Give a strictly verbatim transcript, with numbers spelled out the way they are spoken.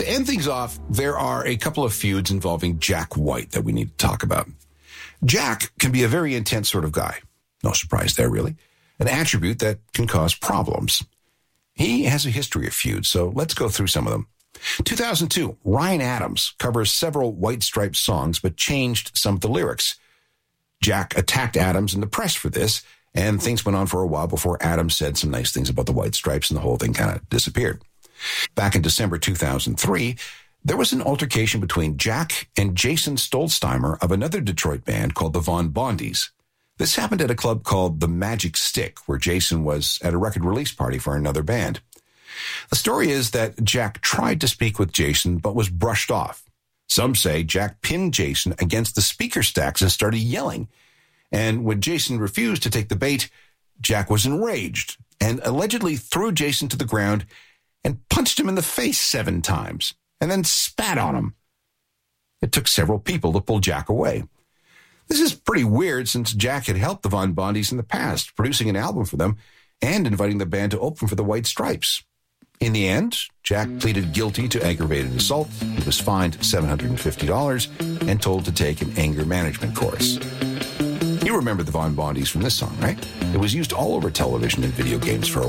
To end things off, there are a couple of feuds involving Jack White that we need to talk about. Jack can be a very intense sort of guy. No surprise there, really. An attribute that can cause problems. He has a history of feuds, so let's go through some of them. two thousand two, Ryan Adams covers several White Stripes songs, but changed some of the lyrics. Jack attacked Adams in the press for this, and things went on for a while before Adams said some nice things about the White Stripes, and the whole thing kind of disappeared. Back in December two thousand three, there was an altercation between Jack and Jason Stolzheimer of another Detroit band called the Von Bondies. This happened at a club called the Magic Stick, where Jason was at a record release party for another band. The story is that Jack tried to speak with Jason, but was brushed off. Some say Jack pinned Jason against the speaker stacks and started yelling. And when Jason refused to take the bait, Jack was enraged and allegedly threw Jason to the ground and punched him in the face seven times and then spat on him. It took several people to pull Jack away. This is pretty weird since Jack had helped the Von Bondies in the past, producing an album for them and inviting the band to open for the White Stripes. In the end, Jack pleaded guilty to aggravated assault. He was fined seven hundred fifty dollars and told to take an anger management course. You remember the Von Bondies from this song, right? It was used all over television and video games for a